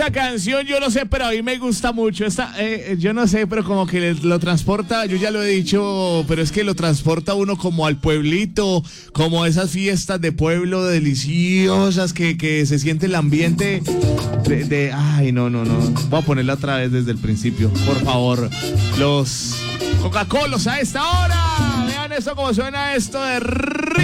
esta canción, yo no sé, pero a mí me gusta mucho. Yo no sé, pero como que lo transporta, yo ya lo he dicho, pero es que lo transporta uno como al pueblito, como a esas fiestas de pueblo deliciosas que se siente el ambiente ay, no. Voy a ponerla otra vez desde el principio, por favor. Los Coca-Colas a esta hora. Vean eso, como suena esto de